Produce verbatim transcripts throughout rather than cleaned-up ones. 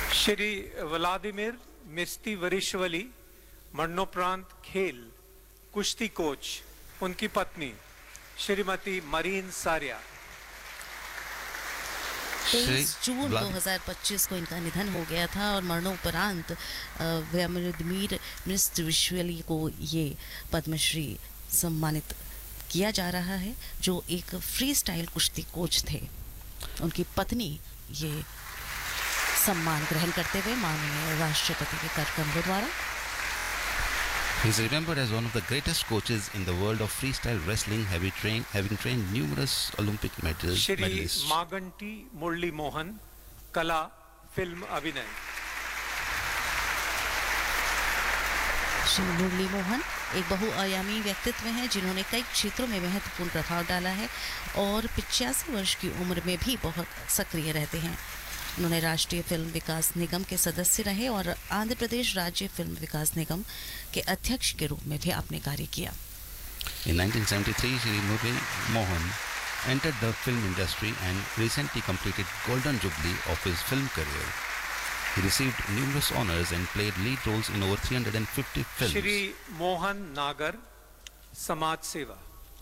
Shri Vladimir मिस्ती वरिशवली मरणोपरांत खेल कुश्ती कोच, उनकी पत्नी श्रीमती मरीन सारिया। तेईस जून दो हज़ार पच्चीस को इनका निधन हो गया था और मरणोपरांत व्लादिमीर मिस्तीवरिशवली को ये पद्मश्री सम्मानित किया जा रहा है, जो एक फ्री स्टाइल कुश्ती कोच थे। उनकी पत्नी ये सम्मान ग्रहण करते हुए माननीय राष्ट्रपति के कार्यक्रमों द्वारा। He is remembered as one of the greatest coaches in the world of freestyle wrestling, having trained, having trained numerous Olympic medals, Shri medalists. Maganti मुरली मोहन, कला, फिल्म अभिनय। श्री मुरली मोहन एक बहुआयामी व्यक्तित्व हैं जिन्होंने कई क्षेत्रों में महत्वपूर्ण प्रभाव डाला है और पिचासी वर्ष की उम्र में भी बहुत सक्रिय रहते हैं। उन्होंने राष्ट्रीय फिल्म विकास निगम के सदस्य रहे और आंध्र प्रदेश राज्य फिल्म विकास निगम के अध्यक्ष के रूप में भी अपने कार्य किया। In nineteen seventy-three, Shri Murli Mohan entered the film industry and recently completed Golden Jubilee of his film career. He received numerous honors and played lead roles in over three hundred fifty films. Shri Mohan नागर, समाज सेवा।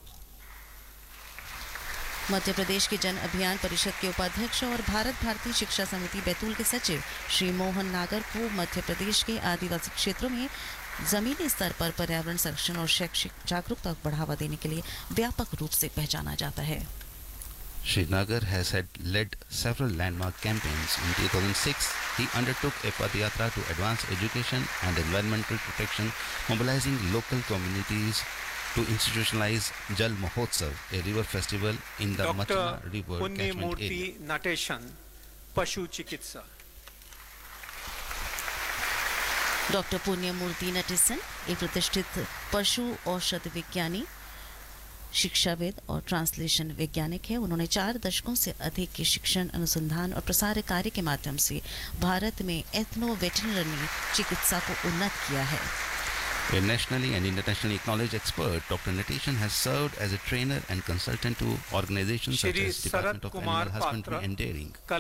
मध्य प्रदेश के जन अभियान परिषद के उपाध्यक्ष और भारत भारतीय शिक्षा समिति बैतूल के सचिव श्री मोहन नागर को मध्य प्रदेश के आदिवासी क्षेत्रों में जमीनी स्तर पर पर्यावरण संरक्षण और शैक्षिक जागरूकता को बढ़ावा देने के लिए व्यापक रूप से पहचाना जाता है। Shri Nagar has had led several landmark campaigns. In two thousand six, he undertook a Padayatra to advance education and environmental protection, mobilizing local communities to institutionalize Jal Mahotsav, a river festival in the Machna River पुण्य catchment मूर्ति area. Natesan, पशु चिकित्सा। Doctor पुण्य मूर्ति नटेसन एक प्रतिष्ठित पशु औषध विज्ञानी, शिक्षाविद और ट्रांसलेशन वैज्ञानिक है। उन्होंने चार दशकों से अधिक के शिक्षण, अनुसंधान और प्रसार कार्य के माध्यम से भारत में एथनो वेटरनरी चिकित्सा को उन्नत किया है। A nationally and internationally acknowledged expert, Doctor Natation has served as a trainer and consultant to organizations such Shri as Department Sharad of Kumar Animal Husbandry Patra, and Dairying.